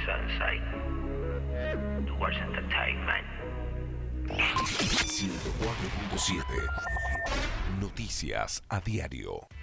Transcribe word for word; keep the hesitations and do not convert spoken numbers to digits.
Sunset. Towards Entertainment. ciento cuatro punto siete Noticias a diario.